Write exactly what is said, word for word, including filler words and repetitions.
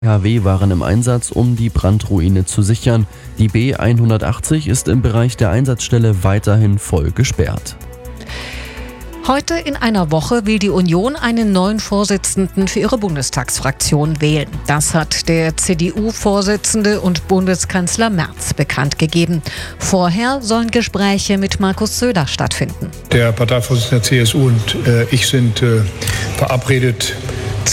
K W waren im Einsatz, um die Brandruine zu sichern. Die B hundertachtzig ist im Bereich der Einsatzstelle weiterhin voll gesperrt. Heute in einer Woche will die Union einen neuen Vorsitzenden für ihre Bundestagsfraktion wählen. Das hat der C D U-Vorsitzende und Bundeskanzler Merz bekannt gegeben. Vorher sollen Gespräche mit Markus Söder stattfinden. Der Parteivorsitzende der C S U und äh, ich sind äh, verabredet,